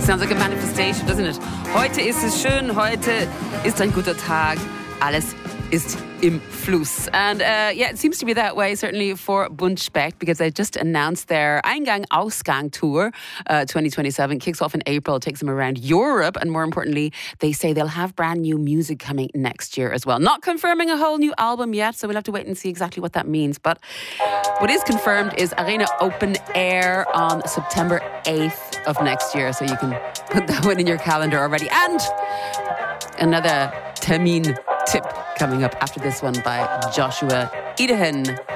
Sounds like a manifestation, doesn't it? Heute ist es schön, heute ist ein guter Tag. Alles ist im Fluss. And yeah, it seems to be that way, certainly for Bund Speck, because they just announced their Eingang Ausgang Tour 2027. Kicks off in April, takes them around Europe, and more importantly, they say they'll have brand new music coming next year as well. Not confirming a whole new album yet, so we'll have to wait and see exactly what that means. But what is confirmed is Arena Open Air on September 8th of next year, so you can put that one in your calendar already. And another Termin tip coming up after this one by Joshua Idehen.